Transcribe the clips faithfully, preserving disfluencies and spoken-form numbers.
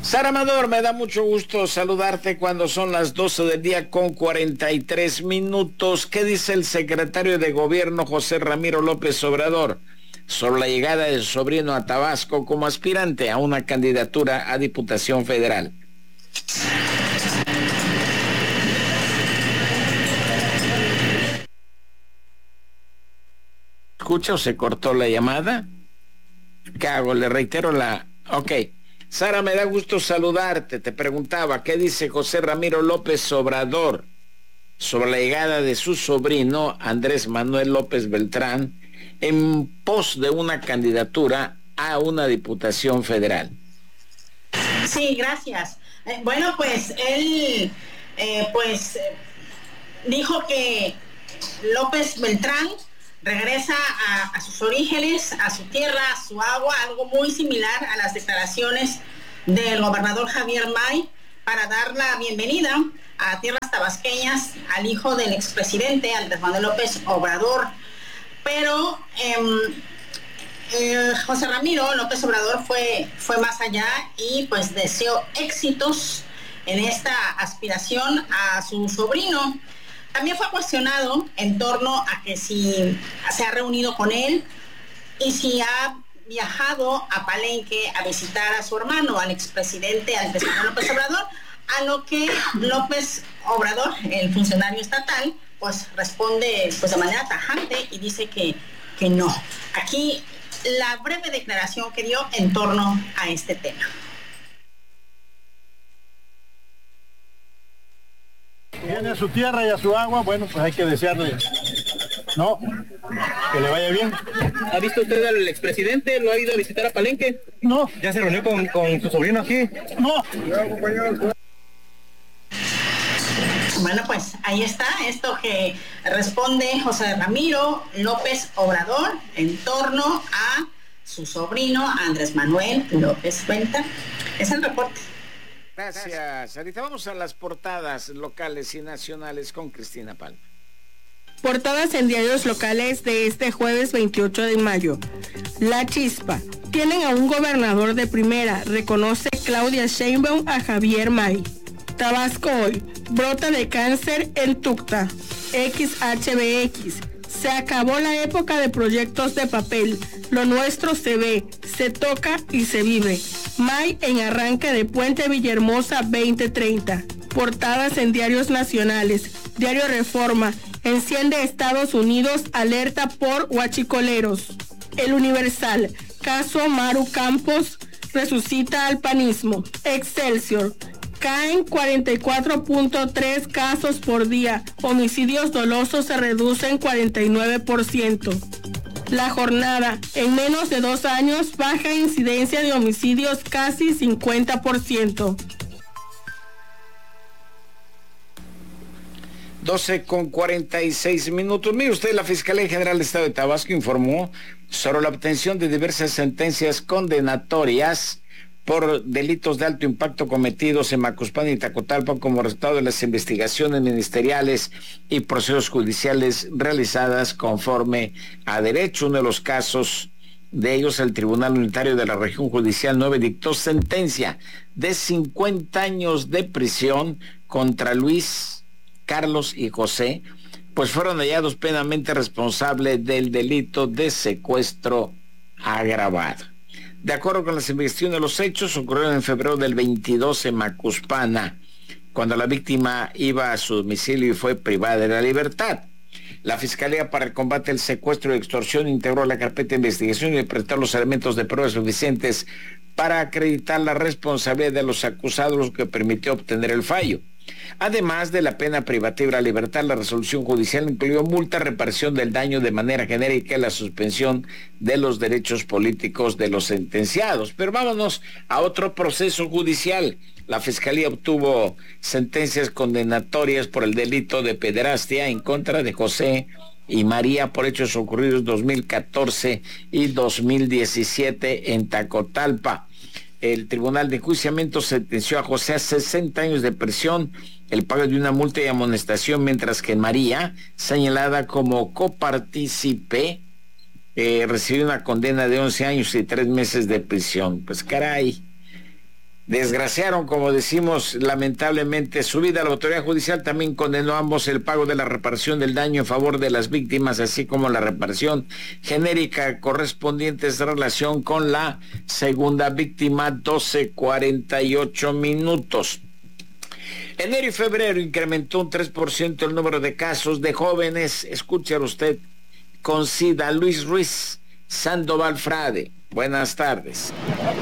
Sara Amador, me da mucho gusto saludarte cuando son las doce del día con cuarenta y tres minutos. ¿Qué dice el secretario de Gobierno, José Ramiro López Obrador, sobre la llegada de su sobrino a Tabasco como aspirante a una candidatura a Diputación Federal? ¿Escucha o se cortó la llamada? ¿Qué hago? Le reitero la... Ok. Sara, me da gusto saludarte. Te preguntaba, ¿qué dice José Ramiro López Obrador sobre la llegada de su sobrino, Andrés Manuel López Beltrán, en pos de una candidatura a una diputación federal? Sí, gracias. Eh, bueno, pues él, eh, pues, eh, dijo que López Beltrán regresa a, a sus orígenes, a su tierra, a su agua, algo muy similar a las declaraciones del gobernador Javier May para dar la bienvenida a tierras tabasqueñas al hijo del expresidente Andrés Manuel López Obrador. Pero eh, eh, José Ramiro López Obrador fue, fue más allá y pues deseó éxitos en esta aspiración a su sobrino. También fue cuestionado en torno a que si se ha reunido con él y si ha viajado a Palenque a visitar a su hermano, al expresidente Andrés Manuel López Obrador, a lo que López Obrador, el funcionario estatal, pues responde pues de manera tajante y dice que, que no. Aquí la breve declaración que dio en torno a este tema. Viene a su tierra y a su agua, bueno, pues hay que desearle, ¿no? Que le vaya bien. ¿Ha visto usted al expresidente? ¿Lo ha ido a visitar a Palenque? No. ¿Ya se reunió con, con su sobrino aquí? No. Bueno, pues ahí está esto que responde José Ramiro López Obrador en torno a su sobrino Andrés Manuel López Beltrán. Es el reporte. Gracias. Ahorita vamos a las portadas locales y nacionales con Cristina Palma. Portadas en diarios locales de este jueves veintiocho de mayo. La Chispa. Tienen a un gobernador de primera, reconoce Claudia Sheinbaum a Javier May. Tabasco hoy. Brota de cáncer en Tuxtla. X H B X. Se acabó la época de proyectos de papel. Lo nuestro se ve, se toca y se vive. May en arranque de Puente Villahermosa veinte treinta. Portadas en diarios nacionales. Diario Reforma. Enciende Estados Unidos alerta por huachicoleros. El Universal. Caso Maru Campos resucita al panismo. Excelsior. Caen cuarenta y cuatro punto tres casos por día. Homicidios dolosos se reducen cuarenta y nueve por ciento. La Jornada. En menos de dos años, baja incidencia de homicidios casi cincuenta por ciento. doce con cuarenta y seis minutos. Mire usted, la Fiscalía General del Estado de Tabasco informó sobre la obtención de diversas sentencias condenatorias por delitos de alto impacto cometidos en Macuspana y Tacotalpa como resultado de las investigaciones ministeriales y procesos judiciales realizadas conforme a derecho. Uno de los casos de ellos, el Tribunal Unitario de la Región Judicial nueve dictó sentencia de cincuenta años de prisión contra Luis, Carlos y José, pues fueron hallados plenamente responsables del delito de secuestro agravado. De acuerdo con las investigaciones de los hechos, ocurrieron en febrero del veintidós en Macuspana, cuando la víctima iba a su domicilio y fue privada de la libertad. La Fiscalía para el Combate al Secuestro y Extorsión integró la carpeta de investigación y presentó los elementos de pruebas suficientes para acreditar la responsabilidad de los acusados, lo que permitió obtener el fallo. Además de la pena privativa de la libertad, la resolución judicial incluyó multa, reparación del daño de manera genérica y la suspensión de los derechos políticos de los sentenciados. Pero vámonos a otro proceso judicial. La Fiscalía obtuvo sentencias condenatorias por el delito de pederastia en contra de José y María por hechos ocurridos dos mil catorce y dos mil diecisiete en Tacotalpa. El Tribunal de Enjuiciamiento sentenció a José a sesenta años de prisión, el pago de una multa y amonestación, mientras que María, señalada como copartícipe, eh, recibió una condena de once años y tres meses de prisión. Pues caray, desgraciaron, como decimos, lamentablemente su vida. La autoridad judicial también condenó a ambos el pago de la reparación del daño en favor de las víctimas, así como la reparación genérica correspondiente en relación con la segunda víctima. Doce cuarenta y ocho minutos. Enero y febrero incrementó un tres por ciento el número de casos de jóvenes, escuche usted, con SIDA. Luis Ruiz Sandoval Frade, buenas tardes.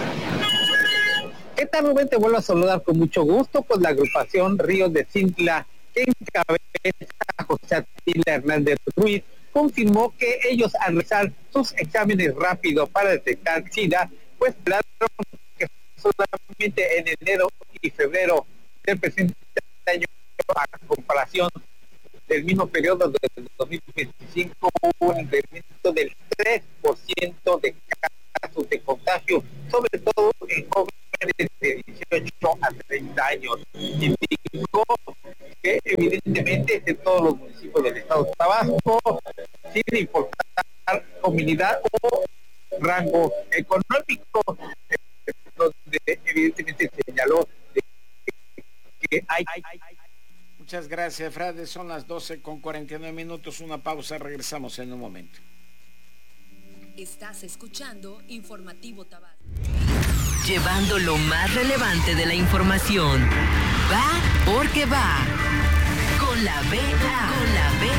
¿Qué tal, Rubén? Te vuelvo a saludar con mucho gusto. Pues la agrupación Ríos de Cintla, que encabeza José Atila Hernández Ruiz, confirmó que ellos, al realizar sus exámenes rápidos para detectar SIDA, pues claro que solamente en enero y febrero del presente año, a comparación del mismo periodo del dos mil veinticinco, hubo un incremento del tres por ciento de casos de contagio, sobre todo en jóvenes de dieciocho a treinta años. Indicó que evidentemente en todos los municipios del estado de Tabasco, sin importar comunidad o rango económico, donde evidentemente señaló que hay... Muchas gracias, Frade. Son las doce con cuarenta y nueve minutos. Una pausa, regresamos en un momento. Estás escuchando Informativo Tabasco. Llevando lo más relevante de la información. Va porque va. Con la B A. Con la B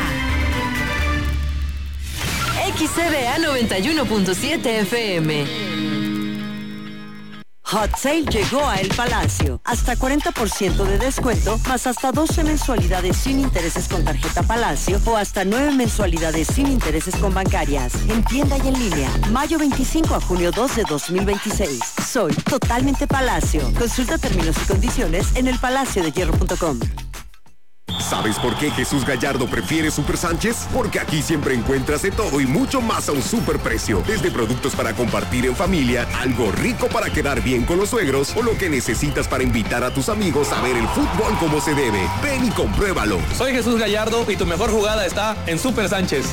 A. X C B A noventa y uno punto siete F M. Hot Sale llegó a El Palacio. Hasta cuarenta por ciento de descuento, más hasta doce mensualidades sin intereses con tarjeta Palacio o hasta nueve mensualidades sin intereses con bancarias. En tienda y en línea. Mayo veinticinco a junio dos de dos mil veintiséis. Soy totalmente Palacio. Consulta términos y condiciones en el palacio de hierro punto com. ¿Sabes por qué Jesús Gallardo prefiere Super Sánchez? Porque aquí siempre encuentras de todo y mucho más a un super precio. Desde productos para compartir en familia, algo rico para quedar bien con los suegros o lo que necesitas para invitar a tus amigos a ver el fútbol como se debe. Ven y compruébalo. Soy Jesús Gallardo y tu mejor jugada está en Super Sánchez.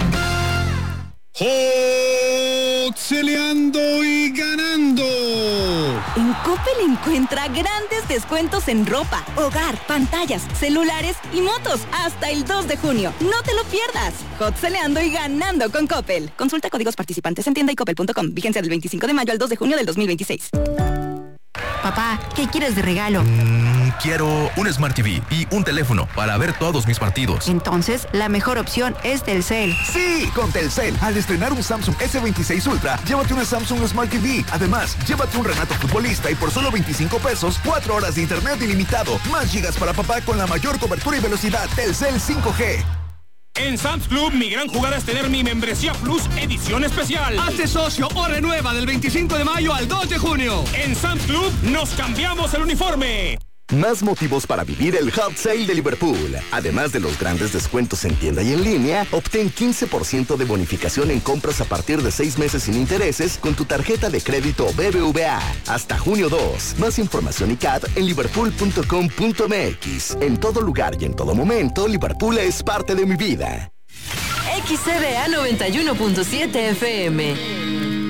Celeando y ganando. En Coppel encuentra grandes descuentos en ropa, hogar, pantallas, celulares y motos hasta el dos de junio. No te lo pierdas. Hot Celeando y ganando con Coppel. Consulta códigos participantes en tienda y coppel punto com. Vigencia del veinticinco de mayo al dos de junio del dos mil veintiséis. Papá, ¿qué quieres de regalo? Mm, quiero un Smart T V y un teléfono para ver todos mis partidos. Entonces, la mejor opción es Telcel. Sí, con Telcel. Al estrenar un Samsung ese veintiséis Ultra, llévate una Samsung Smart T V. Además, llévate un Renato Futbolista y por solo veinticinco pesos, cuatro horas de internet ilimitado. Más gigas para papá con la mayor cobertura y velocidad. Telcel cinco G. En Sam's Club, mi gran jugada es tener mi membresía Plus edición especial. Hazte socio o renueva del veinticinco de mayo al dos de junio. En Sam's Club, nos cambiamos el uniforme. Más motivos para vivir el Hot Sale de Liverpool. Además de los grandes descuentos en tienda y en línea, obtén quince por ciento de bonificación en compras a partir de seis meses sin intereses con tu tarjeta de crédito B B V A. Hasta junio dos. Más información y C A D en liverpool punto com punto m x. En todo lugar y en todo momento, Liverpool es parte de mi vida. X C B A noventa y uno punto siete F M.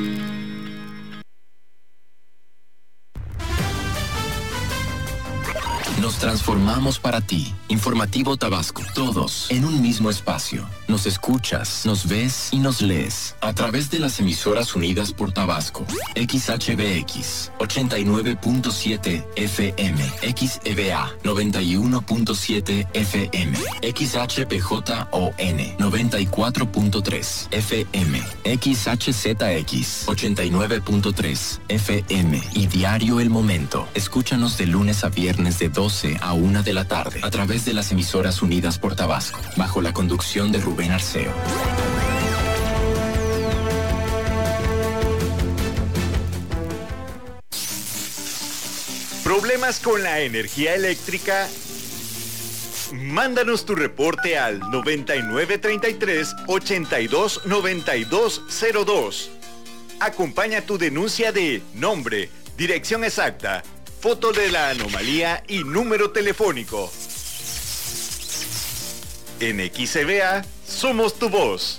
Nos transformamos para ti. Informativo Tabasco. Todos en un mismo espacio. Nos escuchas, nos ves y nos lees a través de las emisoras unidas por Tabasco. X H B X ochenta y nueve punto siete F M, X E B A noventa y uno punto siete F M, X H P J O N noventa y cuatro punto tres F M, X H Z X ochenta y nueve punto tres F M y Diario El Momento. Escúchanos de lunes a viernes de doce a una de la tarde a través de las emisoras unidas por Tabasco, bajo la conducción de Rubén Arceo. ¿Problemas con la energía eléctrica? Mándanos tu reporte al noventa y nueve treinta y tres ochenta y dos noventa y dos cero dos. Acompaña tu denuncia de nombre, dirección exacta, foto de la anomalía y número telefónico. En X C B A somos tu voz.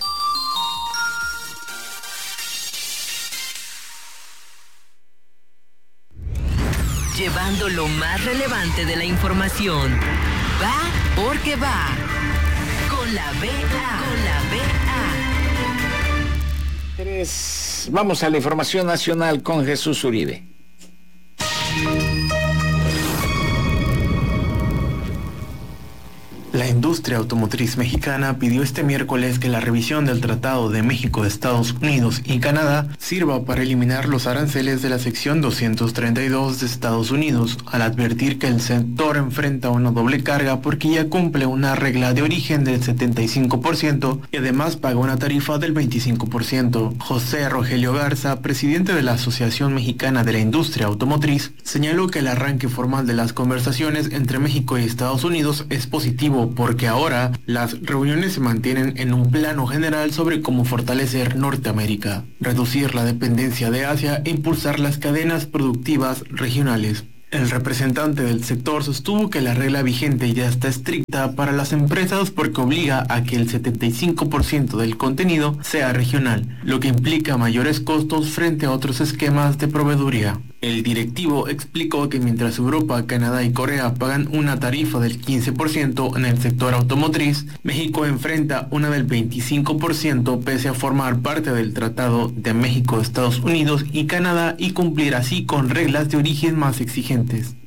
llevando lo más relevante de la información. Va porque va. Con la B A. Con la B A. Tres. Vamos a la información nacional con Jesús Uribe. La industria automotriz mexicana pidió este miércoles que la revisión del Tratado de México de Estados Unidos y Canadá sirva para eliminar los aranceles de la sección doscientos treinta y dos de Estados Unidos, al advertir que el sector enfrenta una doble carga porque ya cumple una regla de origen del setenta y cinco por ciento y además paga una tarifa del veinticinco por ciento. José Rogelio Garza, presidente de la Asociación Mexicana de la Industria Automotriz, señaló que el arranque formal de las conversaciones entre México y Estados Unidos es positivo, porque ahora las reuniones se mantienen en un plano general sobre cómo fortalecer Norteamérica, reducir la dependencia de Asia e impulsar las cadenas productivas regionales. El representante del sector sostuvo que la regla vigente ya está estricta para las empresas porque obliga a que el setenta y cinco por ciento del contenido sea regional, lo que implica mayores costos frente a otros esquemas de proveeduría. El directivo explicó que mientras Europa, Canadá y Corea pagan una tarifa del quince por ciento en el sector automotriz, México enfrenta una del veinticinco por ciento pese a formar parte del Tratado de México, Estados Unidos y Canadá y cumplir así con reglas de origen más exigentes.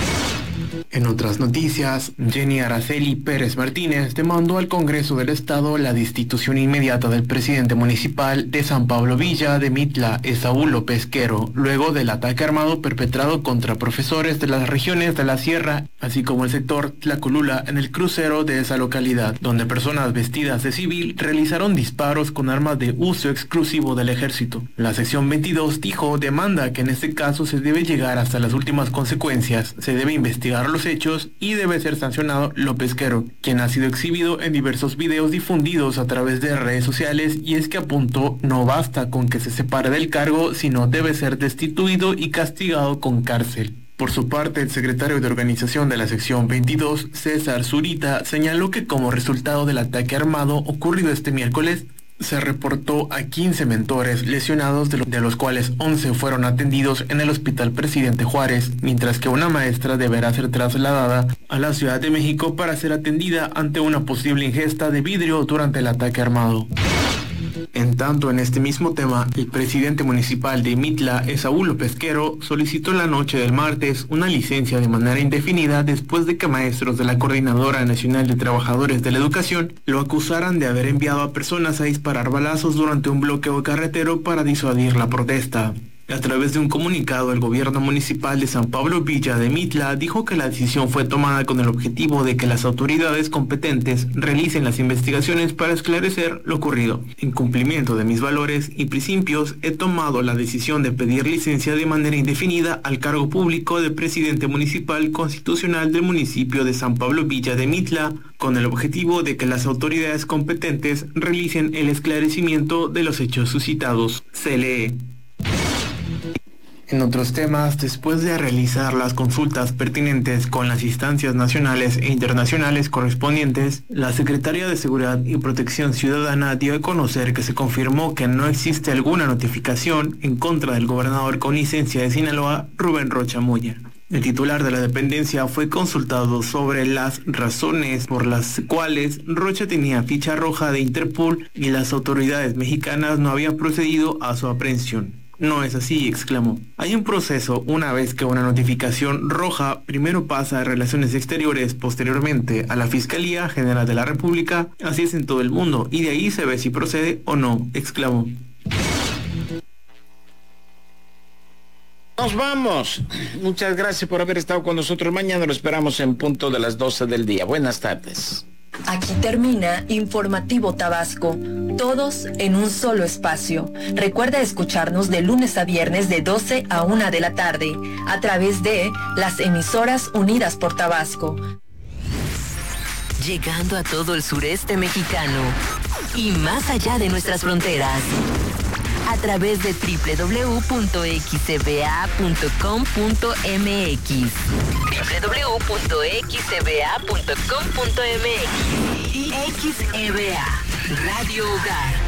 En otras noticias, Jenny Araceli Pérez Martínez demandó al Congreso del Estado la destitución inmediata del presidente municipal de San Pablo Villa de Mitla, Esaú López Quero, luego del ataque armado perpetrado contra profesores de las regiones de la Sierra, así como el sector Tlacolula en el crucero de esa localidad, donde personas vestidas de civil realizaron disparos con armas de uso exclusivo del ejército. La sección veintidós dijo demanda que en este caso se debe llegar hasta las últimas consecuencias, se debe investigar los hechos y debe ser sancionado López Quero, quien ha sido exhibido en diversos videos difundidos a través de redes sociales, y es que apuntó no basta con que se separe del cargo, sino debe ser destituido y castigado con cárcel. Por su parte, el secretario de organización de la sección veintidós, César Zurita, señaló que como resultado del ataque armado ocurrido este miércoles, se reportó a quince mentores lesionados, de, lo, de los cuales once fueron atendidos en el Hospital Presidente Juárez, mientras que una maestra deberá ser trasladada a la Ciudad de México para ser atendida ante una posible ingesta de vidrio durante el ataque armado. En tanto, en este mismo tema, el presidente municipal de Mitla, Esaú López Quero, solicitó la noche del martes una licencia de manera indefinida después de que maestros de la Coordinadora Nacional de Trabajadores de la Educación lo acusaran de haber enviado a personas a disparar balazos durante un bloqueo carretero para disuadir la protesta. A través de un comunicado, el gobierno municipal de San Pablo Villa de Mitla dijo que la decisión fue tomada con el objetivo de que las autoridades competentes realicen las investigaciones para esclarecer lo ocurrido. En cumplimiento de mis valores y principios, he tomado la decisión de pedir licencia de manera indefinida al cargo público de presidente municipal constitucional del municipio de San Pablo Villa de Mitla, con el objetivo de que las autoridades competentes realicen el esclarecimiento de los hechos suscitados. Se lee. En otros temas, después de realizar las consultas pertinentes con las instancias nacionales e internacionales correspondientes, la Secretaría de Seguridad y Protección Ciudadana dio a conocer que se confirmó que no existe alguna notificación en contra del gobernador con licencia de Sinaloa, Rubén Rocha Moya. El titular de la dependencia fue consultado sobre las razones por las cuales Rocha tenía ficha roja de Interpol y las autoridades mexicanas no habían procedido a su aprehensión. No es así, exclamó. Hay un proceso una vez que una notificación roja primero pasa a Relaciones Exteriores, posteriormente a la Fiscalía General de la República, así es en todo el mundo, y de ahí se ve si procede o no, exclamó. Nos vamos. Muchas gracias por haber estado con nosotros. Mañana lo esperamos en punto de las doce del día. Buenas tardes. Aquí termina Informativo Tabasco, todos en un solo espacio. Recuerda escucharnos de lunes a viernes de doce a una de la tarde, a través de las emisoras unidas por Tabasco. Llegando a todo el sureste mexicano y más allá de nuestras fronteras, a través de doble u doble u doble u punto x c b a punto com punto m x, doble u doble u doble u punto x c b a punto com punto m x y X E B A, Radio Hogar.